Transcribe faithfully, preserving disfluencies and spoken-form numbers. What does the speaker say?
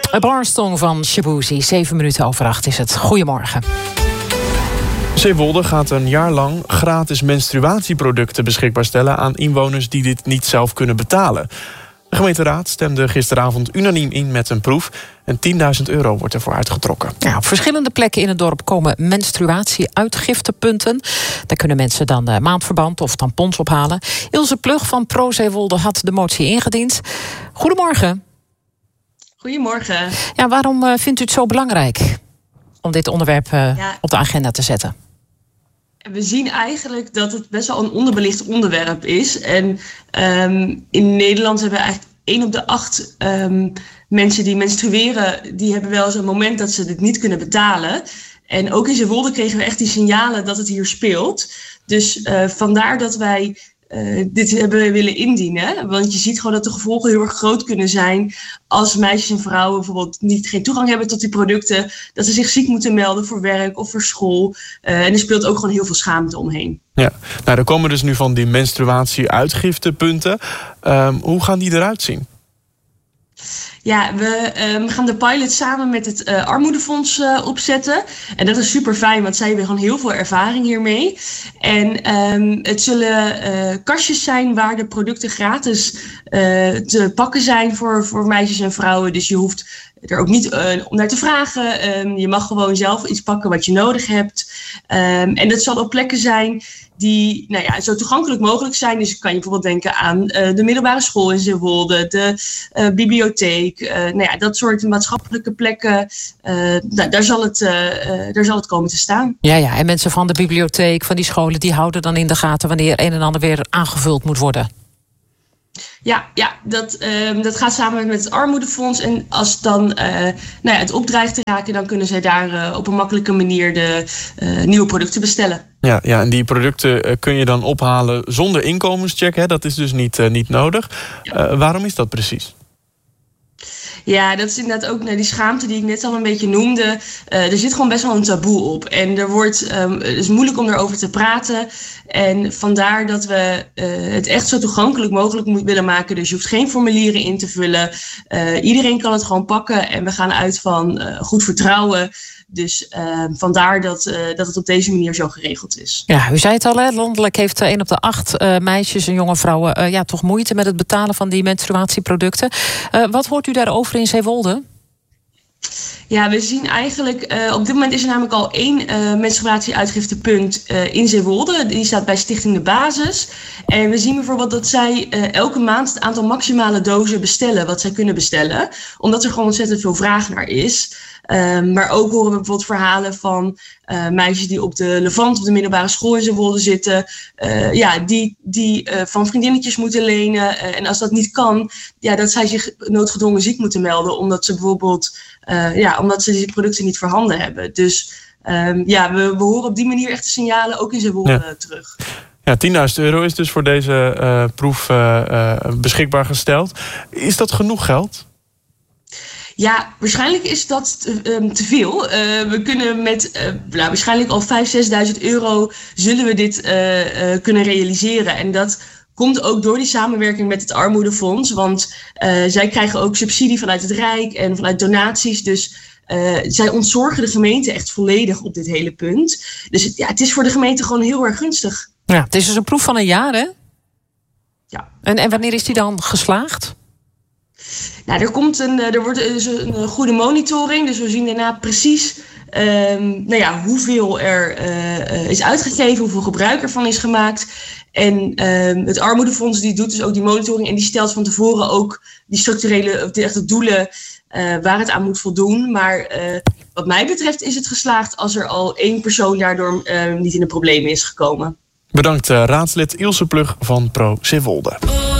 A Barnsong van Shaboozey. Zeven minuten over acht is het. Goedemorgen. Zeewolde gaat een jaar lang gratis menstruatieproducten beschikbaar stellen aan inwoners die dit niet zelf kunnen betalen. De gemeenteraad stemde gisteravond unaniem in met een proef en tienduizend euro wordt ervoor uitgetrokken. Ja, op verschillende plekken in het dorp komen menstruatie-uitgiftepunten. Daar kunnen mensen dan uh, maandverband of tampons ophalen. Ilse Plug van Pro Zeewolde had de motie ingediend. Goedemorgen. Goedemorgen. Ja, waarom uh, vindt u het zo belangrijk om dit onderwerp uh, ja. op de agenda te zetten? We zien eigenlijk dat het best wel een onderbelicht onderwerp is. En um, in Nederland hebben we eigenlijk één op de acht um, mensen die menstrueren, die hebben wel eens een moment dat ze dit niet kunnen betalen. En ook in Zeewolde kregen we echt die signalen dat het hier speelt. Dus uh, vandaar dat wij uh, dit hebben willen indienen. Want je ziet gewoon dat de gevolgen heel erg groot kunnen zijn als meisjes en vrouwen bijvoorbeeld niet, geen toegang hebben tot die producten, dat ze zich ziek moeten melden voor werk of voor school. Uh, en er speelt ook gewoon heel veel schaamte omheen. Ja, nou, er komen dus nu van die menstruatie-uitgiftepunten. Um, hoe gaan die eruit zien? Ja, we um, gaan de pilot samen met het uh, Armoedefonds uh, opzetten. En dat is super fijn, want zij hebben gewoon heel veel ervaring hiermee. En um, het zullen uh, kastjes zijn waar de producten gratis uh, te pakken zijn voor, voor meisjes en vrouwen. Dus je hoeft er ook niet uh, om naar te vragen. Um, je mag gewoon zelf iets pakken wat je nodig hebt. Um, en dat zal op plekken zijn die nou ja, zo toegankelijk mogelijk zijn. Dus kan je bijvoorbeeld denken aan uh, de middelbare school in Zeewolde, de uh, bibliotheek. Uh, nou ja, dat soort maatschappelijke plekken, uh, nou, daar, zal het, uh, uh, daar zal het komen te staan. Ja, ja, en mensen van de bibliotheek, van die scholen, die houden dan in de gaten wanneer een en ander weer aangevuld moet worden. Ja, ja dat, um, dat gaat samen met het Armoedefonds. En als dan uh, nou ja, het opdreigt te raken, dan kunnen zij daar uh, op een makkelijke manier de uh, nieuwe producten bestellen. Ja, ja, en die producten uh, kun je dan ophalen zonder inkomenscheck. Hè? Dat is dus niet, uh, niet nodig. Uh, waarom is dat precies? Ja, dat is inderdaad ook nou, die schaamte die ik net al een beetje noemde. Uh, er zit gewoon best wel een taboe op. En er wordt, um, het is moeilijk om erover te praten. En vandaar dat we uh, het echt zo toegankelijk mogelijk moeten willen maken. Dus je hoeft geen formulieren in te vullen. Uh, iedereen kan het gewoon pakken. En we gaan uit van uh, goed vertrouwen. Dus uh, vandaar dat, uh, dat het op deze manier zo geregeld is. Ja, u zei het al, hè? Landelijk heeft één op de acht uh, meisjes en jonge vrouwen uh, ja, toch moeite met het betalen van die menstruatieproducten. Uh, wat hoort u daarover in Zeewolde? Ja, we zien eigenlijk, uh, op dit moment is er namelijk al één uh, menstruatie-uitgiftepunt uh, in Zeewolde. Die staat bij Stichting De Basis. En we zien bijvoorbeeld dat zij uh, elke maand het aantal maximale dozen bestellen, wat zij kunnen bestellen. Omdat er gewoon ontzettend veel vraag naar is. Um, maar ook horen we bijvoorbeeld verhalen van uh, meisjes die op de Levant, op de middelbare school in Zeewolde zitten. Uh, ja, die, die uh, van vriendinnetjes moeten lenen. Uh, en als dat niet kan, ja, dat zij zich noodgedwongen ziek moeten melden. Omdat ze bijvoorbeeld, uh, ja, omdat ze die producten niet voorhanden hebben. Dus um, ja, we, we horen op die manier echt de signalen ook in Zeewolde ja. terug. Ja, tienduizend euro is dus voor deze uh, proef uh, uh, beschikbaar gesteld. Is dat genoeg geld? Ja, waarschijnlijk is dat te, um, te veel. Uh, we kunnen met uh, nou, waarschijnlijk al vijfduizend, zesduizend euro zullen we dit uh, uh, kunnen realiseren. En dat komt ook door die samenwerking met het Armoedefonds. Want uh, zij krijgen ook subsidie vanuit het Rijk en vanuit donaties. Dus uh, zij ontzorgen de gemeente echt volledig op dit hele punt. Dus het, ja, het is voor de gemeente gewoon heel erg gunstig. Ja, het is dus een proef van een jaar, hè? Ja. En, en wanneer is die dan geslaagd? Nou, er, komt een, er wordt dus een goede monitoring. Dus we zien daarna precies um, nou ja, hoeveel er uh, is uitgegeven, hoeveel gebruik ervan is gemaakt. En um, het Armoedefonds die doet dus ook die monitoring en die stelt van tevoren ook die structurele de echte doelen uh, waar het aan moet voldoen. Maar uh, wat mij betreft is het geslaagd als er al één persoon daardoor uh, niet in de problemen is gekomen. Bedankt uh, raadslid Ilse Plug van Pro Zeewolde.